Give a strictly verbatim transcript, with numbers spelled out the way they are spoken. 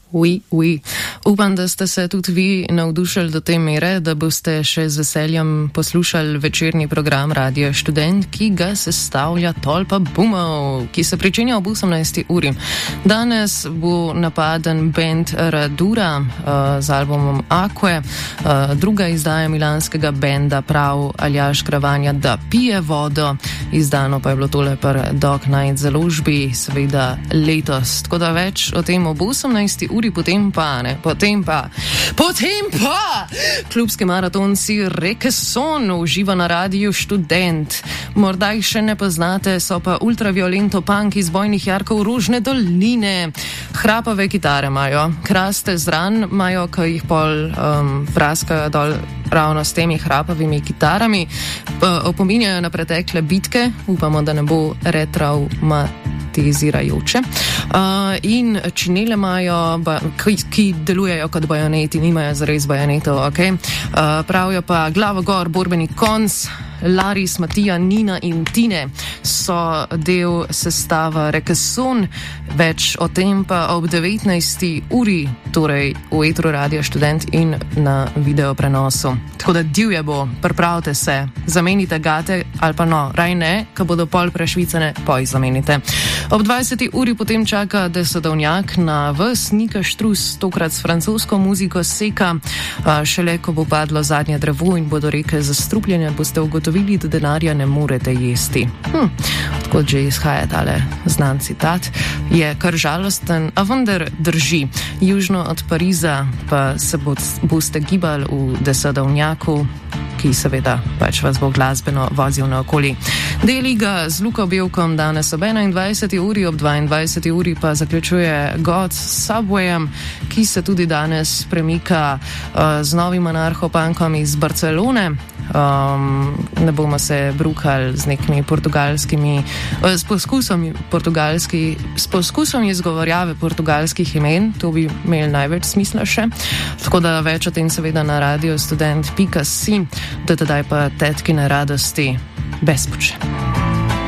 Oui, oui. Upam, da ste se tudi vi navdušili do te mere, da boste še z veseljem poslušali večerni program Radio Študent, ki ga sestavlja tolpa bumov, ki se pričenja ob osemnajsti uri. Danes bo napaden band Radura uh, z albumom Aqua, uh, druga izdaja milanskega benda prav Aljaž Kravanja, da pije vodo, izdano pa je bilo tole per Dog Night založbi, seveda letos. Tako da več o tem ob osemnajsti uri. Uri, potem pa, ne, potem pa, potem pa, klubski maratonci Rekeson uživa na Radiu Študent. Morda jih še ne poznate, so pa ultraviolento punk iz Bojnih Jarkov Rožne doline. Hrapave kitare imajo, kraste zran imajo, ko jih pol um, praskajo dol ravno s temi hrapavimi kitarami. Opominjajo na pretekle bitke, upamo, da ne bo retraumatizirajoče. Uh, in činele imajo, ba, ki, ki delujejo kot bajoneti, nimajo zares bajonetov, ok? Uh, pravijo pa glavo gor, borbeni konc, Laris, Matija, Nina in Tine so del sestava Rekeson, več o tem pa ob devetnajsti uri, torej v etru Radia Študent in na video prenosu. Tako da divje bo, pripravite se, zamenite gate ali pa no, raj ne, ko bodo pol prešvicane, poj zamenite. Ob dvajseti uri potem čaka desedovnjak na vas, Nika Štrus, tokrat s francosko muziko Seka, a šele ko bo padlo zadnje drevo in bodo reke zastrupljene, boste ugotovili, da denarja ne morete jesti. Hm, odkot že izhaja tale znan citat, je kar žalosten, a vendar drži. Južno od Pariza pa se bo, boste gibali v desedovnjaku, ki seveda pač vas bo glasbeno vozil naokoli. Deli ga z Luko Belkom danes ob enaindvajseti uri, ob dvaindvajseti uri pa zaključuje God s Subwayem, ki se tudi danes premika uh, z novim anarcho-punkom iz Barcelone. Um, ne bomo se brukali z nekimi portugalskimi, uh, s poskusom portugalski, s poskusom izgovorjave portugalskih imen, to bi imeli največ smisla še. Tako da več o tem seveda na radio student pika si, da tedaj pa tetkine radosti bespuče.